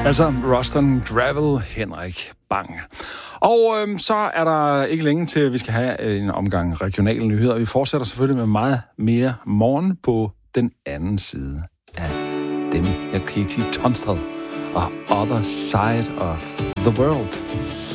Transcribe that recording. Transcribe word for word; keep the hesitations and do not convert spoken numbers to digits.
Altså Ruston Gravel, Henrik Bang. Og øhm, så er der ikke længe til, at vi skal have en omgang regionale nyheder. Vi fortsætter selvfølgelig med meget mere morgen på den anden side af dem. Jeg Katie Tunstall og Other Side of the World.